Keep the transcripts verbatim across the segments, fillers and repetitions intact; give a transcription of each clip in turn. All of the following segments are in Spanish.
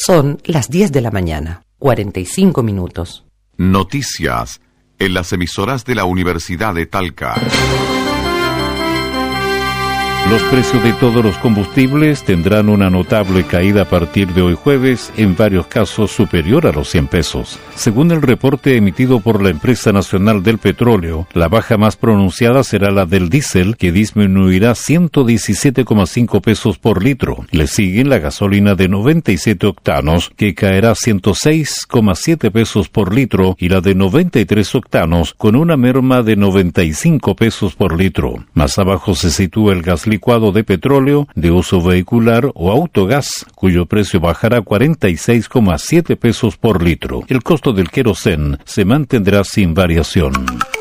Son las diez de la mañana, cuarenta y cinco minutos. Noticias en las emisoras de la Universidad de Talca. Los precios de todos los combustibles tendrán una notable caída a partir de hoy jueves, en varios casos superior a los cien pesos. Según el reporte emitido por la Empresa Nacional del Petróleo, la baja más pronunciada será la del diésel, que disminuirá ciento diecisiete coma cinco pesos por litro. Le siguen la gasolina de noventa y siete octanos, que caerá ciento seis coma siete pesos por litro, y la de noventa y tres octanos, con una merma de noventa y cinco pesos por litro. Más abajo se sitúa el gas licuado de petróleo de uso vehicular o autogás, cuyo precio bajará cuarenta y seis coma siete pesos por litro. El costo del querosén se mantendrá sin variación.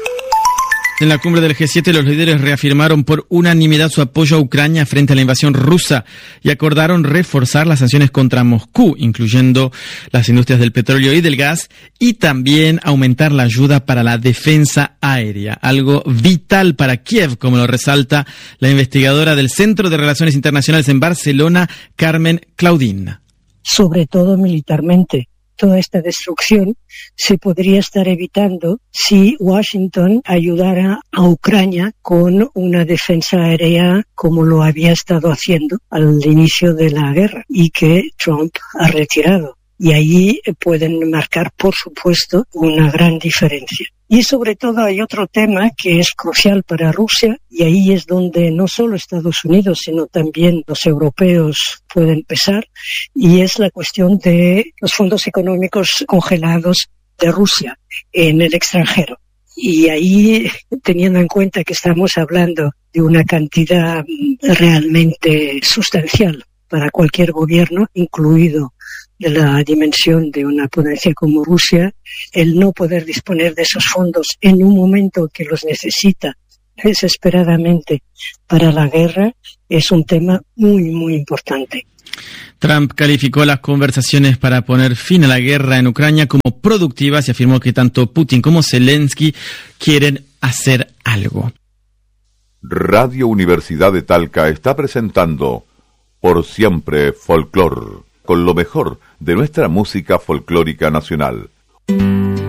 En la cumbre del G siete, los líderes reafirmaron por unanimidad su apoyo a Ucrania frente a la invasión rusa y acordaron reforzar las sanciones contra Moscú, incluyendo las industrias del petróleo y del gas, y también aumentar la ayuda para la defensa aérea, algo vital para Kiev, como lo resalta la investigadora del Centro de Relaciones Internacionales en Barcelona, Carmen Claudín. Sobre todo militarmente. Toda esta destrucción se podría estar evitando si Washington ayudara a Ucrania con una defensa aérea como lo había estado haciendo al inicio de la guerra y que Trump ha retirado. Y ahí pueden marcar, por supuesto, una gran diferencia. Y sobre todo hay otro tema que es crucial para Rusia, y ahí es donde no solo Estados Unidos, sino también los europeos pueden pesar, y es la cuestión de los fondos económicos congelados de Rusia en el extranjero. Y ahí, teniendo en cuenta que estamos hablando de una cantidad realmente sustancial para cualquier gobierno, incluido de la dimensión de una potencia como Rusia, el no poder disponer de esos fondos en un momento que los necesita desesperadamente para la guerra es un tema muy, muy importante. Trump calificó las conversaciones para poner fin a la guerra en Ucrania como productivas y afirmó que tanto Putin como Zelensky quieren hacer algo. Radio Universidad de Talca está presentando Por Siempre Folclor, con lo mejor de nuestra música folclórica nacional.